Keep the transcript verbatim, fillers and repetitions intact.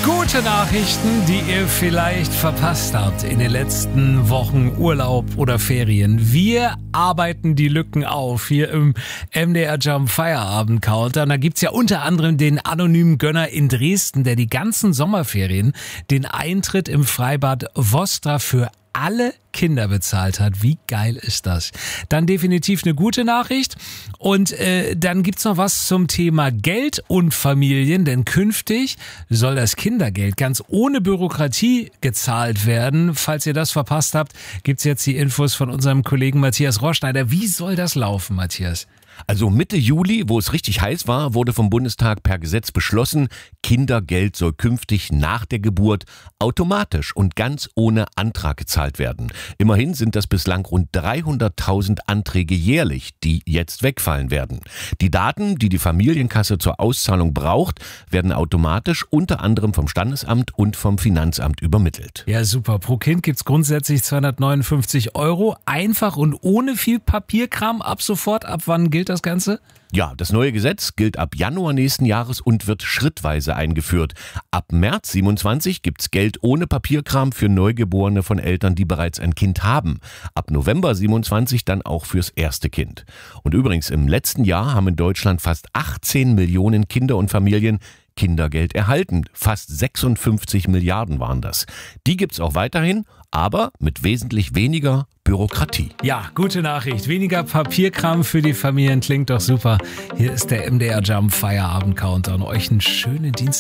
Gute Nachrichten, die ihr vielleicht verpasst habt in den letzten Wochen Urlaub oder Ferien. Wir arbeiten die Lücken auf hier im M D R Jump Feierabend Counter. Und da gibt's ja unter anderem den anonymen Gönner in Dresden, der die ganzen Sommerferien den Eintritt im Freibad Vostra für alle Kinder bezahlt hat. Wie geil ist das? Dann definitiv eine gute Nachricht. Und äh, dann gibt's noch was zum Thema Geld und Familien, denn künftig soll das Kindergeld ganz ohne Bürokratie gezahlt werden. Falls ihr das verpasst habt, gibt's jetzt die Infos von unserem Kollegen Matthias Rohrschneider. Wie soll das laufen, Matthias? Also Mitte Juli, wo es richtig heiß war, wurde vom Bundestag per Gesetz beschlossen, Kindergeld soll künftig nach der Geburt automatisch und ganz ohne Antrag gezahlt werden. Immerhin sind das bislang rund dreihunderttausend Anträge jährlich, die jetzt wegfallen werden. Die Daten, die die Familienkasse zur Auszahlung braucht, werden automatisch unter anderem vom Standesamt und vom Finanzamt übermittelt. Ja, super. Pro Kind gibt's grundsätzlich zweihundertneunundfünfzig Euro. Einfach und ohne viel Papierkram ab sofort. Ab wann gilt das Ganze? Ja, das neue Gesetz gilt ab Januar nächsten Jahres und wird schrittweise eingeführt. Ab März siebenundzwanzig gibt's Geld ohne Papierkram für Neugeborene von Eltern, die bereits ein Kind haben. Ab November siebenundzwanzig dann auch fürs erste Kind. Und übrigens, im letzten Jahr haben in Deutschland fast achtzehn Millionen Kinder und Familien Kindergeld erhalten. Fast sechsundfünfzig Milliarden waren das. Die gibt's auch weiterhin, aber mit wesentlich weniger Bürokratie. Ja, gute Nachricht. Weniger Papierkram für die Familien klingt doch super. Hier ist der M D R Jump Feierabend Counter und euch einen schönen Dienstag.